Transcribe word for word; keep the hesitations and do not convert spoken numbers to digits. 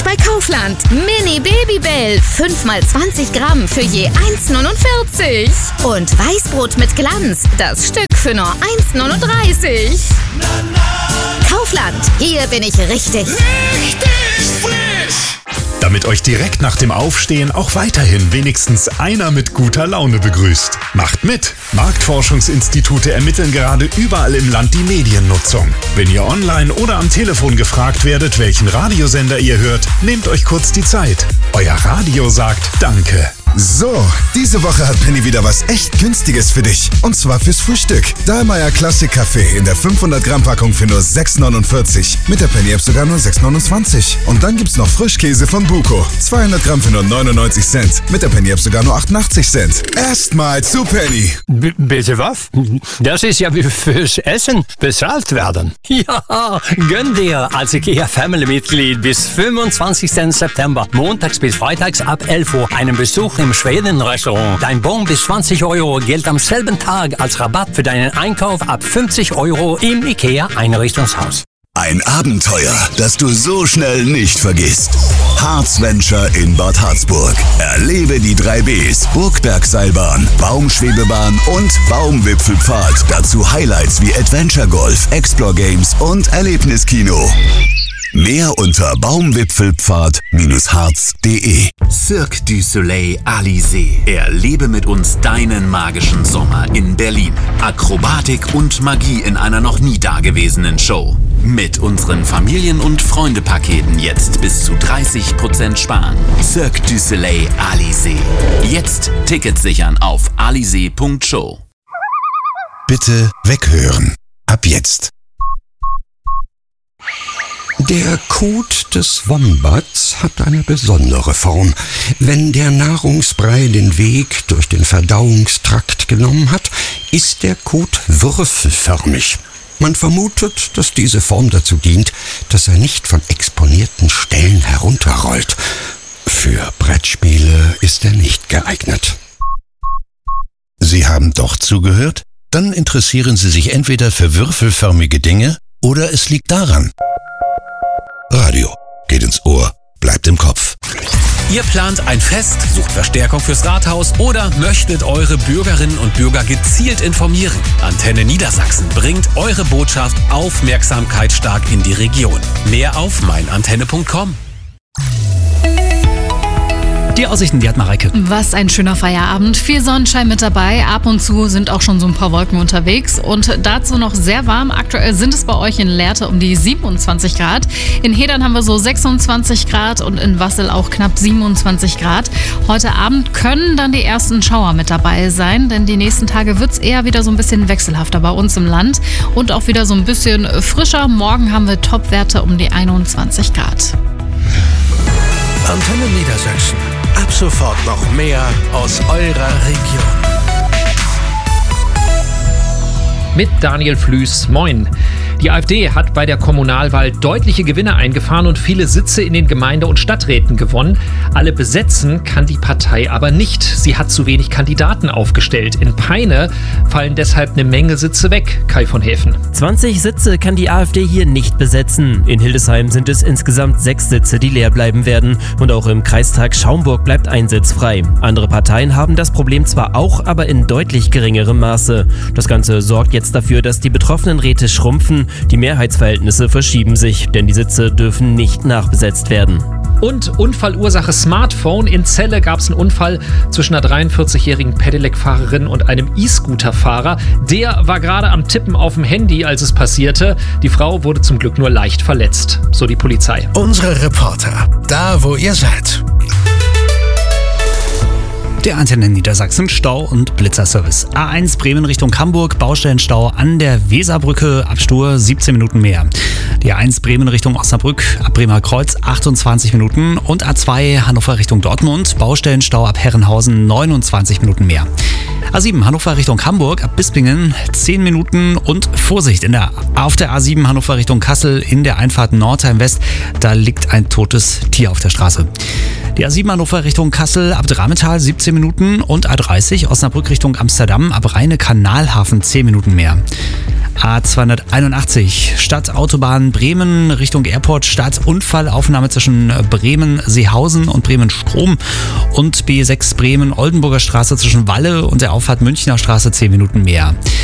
Jetzt bei Kaufland. Mini Babybell. fünf mal zwanzig Gramm für je eins neunundvierzig. Und Weißbrot mit Glanz. Das Stück für nur eins neununddreißig. Kaufland. Hier bin ich richtig. Richtig frisch! Damit euch direkt nach dem Aufstehen auch weiterhin wenigstens einer mit guter Laune begrüßt. Macht mit! Marktforschungsinstitute ermitteln gerade überall im Land die Mediennutzung. Wenn ihr online oder am Telefon gefragt werdet, welchen Radiosender ihr hört, nehmt euch kurz die Zeit. Euer Radio sagt Danke. So, diese Woche hat Penny wieder was echt Günstiges für dich. Und zwar fürs Frühstück. Dahlmeier Classic Kaffee in der fünfhundert Gramm Packung für nur sechs neunundvierzig. Mit der Penny App sogar nur sechs neunundzwanzig. Und dann gibt's noch Frischkäse von Buko. zweihundert Gramm für nur neunundneunzig Cent. Mit der Penny App sogar nur achtundachtzig Cent. Erstmal zu Penny. B- bitte was? Das ist ja wie fürs Essen bezahlt werden. Ja, gönn dir als IKEA Family Mitglied bis fünfundzwanzigsten September, montags bis freitags ab elf Uhr, einen Besuch im Schweden-Restaurant. Dein Bon bis zwanzig Euro gilt am selben Tag als Rabatt für deinen Einkauf ab fünfzig Euro im IKEA-Einrichtungshaus. Ein Abenteuer, das du so schnell nicht vergisst. Harzventure in Bad Harzburg. Erlebe die drei Bs. Burgbergseilbahn, Baumschwebebahn und Baumwipfelpfad. Dazu Highlights wie Adventure Golf, Explore Games und Erlebniskino. Mehr unter baumwipfelpfad harz punkt de. Cirque du Soleil Alizé. Erlebe mit uns deinen magischen Sommer in Berlin. Akrobatik und Magie in einer noch nie dagewesenen Show. Mit unseren Familien- und Freunde-Paketen jetzt bis zu dreißig Prozent sparen. Cirque du Soleil Alizé. Jetzt Tickets sichern auf alizé punkt show. Bitte weghören. Ab jetzt. Der Kot des Wombats hat eine besondere Form. Wenn der Nahrungsbrei den Weg durch den Verdauungstrakt genommen hat, ist der Kot würfelförmig. Man vermutet, dass diese Form dazu dient, dass er nicht von exponierten Stellen herunterrollt. Für Brettspiele ist er nicht geeignet. Sie haben doch zugehört? Dann interessieren Sie sich entweder für würfelförmige Dinge oder es liegt daran. Radio geht ins Ohr, bleibt im Kopf. Ihr plant ein Fest, sucht Verstärkung fürs Rathaus oder möchtet eure Bürgerinnen und Bürger gezielt informieren. Antenne Niedersachsen bringt eure Botschaft aufmerksamkeitsstark in die Region. Mehr auf meinantenne punkt com. Die Aussichten, die hat Mareike. Was ein schöner Feierabend. Viel Sonnenschein mit dabei. Ab und zu sind auch schon so ein paar Wolken unterwegs. Und dazu noch sehr warm. Aktuell sind es bei euch in Lehrte um die siebenundzwanzig Grad. In Hedern haben wir so sechsundzwanzig Grad und in Wassel auch knapp siebenundzwanzig Grad. Heute Abend können dann die ersten Schauer mit dabei sein, denn die nächsten Tage wird es eher wieder so ein bisschen wechselhafter bei uns im Land und auch wieder so ein bisschen frischer. Morgen haben wir Topwerte um die einundzwanzig Grad. Antenne Niedersachsen. Ab sofort noch mehr aus eurer Region. Mit Daniel Flüß. Moin. Die AfD hat bei der Kommunalwahl deutliche Gewinne eingefahren und viele Sitze in den Gemeinde- und Stadträten gewonnen. Alle besetzen kann die Partei aber nicht. Sie hat zu wenig Kandidaten aufgestellt. In Peine fallen deshalb eine Menge Sitze weg. Kai von Häfen. zwanzig Sitze kann die AfD hier nicht besetzen. In Hildesheim sind es insgesamt sechs Sitze, die leer bleiben werden. Und auch im Kreistag Schaumburg bleibt ein Sitz frei. Andere Parteien haben das Problem zwar auch, aber in deutlich geringerem Maße. Das Ganze sorgt jetzt dafür, dass die betroffenen Räte schrumpfen. Die Mehrheitsverhältnisse verschieben sich, denn die Sitze dürfen nicht nachbesetzt werden. Und Unfallursache Smartphone. In Celle gab es einen Unfall zwischen einer dreiundvierzigjährigen Pedelec-Fahrerin und einem E-Scooter-Fahrer. Der war gerade am Tippen auf dem Handy, als es passierte. Die Frau wurde zum Glück nur leicht verletzt, so die Polizei. Unsere Reporter, da wo ihr seid. Der Antenne Niedersachsen Stau- und Blitzerservice. A eins Bremen Richtung Hamburg, Baustellenstau an der Weserbrücke, Abstur siebzehn Minuten mehr. Die A eins Bremen Richtung Osnabrück, ab Bremer Kreuz achtundzwanzig Minuten und A zwei Hannover Richtung Dortmund, Baustellenstau ab Herrenhausen neunundzwanzig Minuten mehr. A sieben Hannover Richtung Hamburg, ab Bispingen zehn Minuten und Vorsicht, in der, auf der A sieben Hannover Richtung Kassel in der Einfahrt Nordheim West, da liegt ein totes Tier auf der Straße. Die A sieben Hannover Richtung Kassel ab Drametal siebzehn Minuten und A dreißig Osnabrück Richtung Amsterdam ab Rheine-Kanalhafen zehn Minuten mehr. A zweihunderteinundachtzig Stadtautobahn Bremen Richtung Airport Stadt, Unfallaufnahme zwischen Bremen-Seehausen und Bremen-Strom und B sechs Bremen-Oldenburger Straße zwischen Walle und der Auffahrt Münchner Straße zehn Minuten mehr.